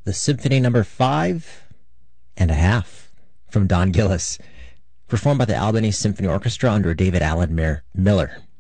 the Symphony Number 5 and a half from Don Gillis, performed by the Albany Symphony Orchestra under David Allen Miller.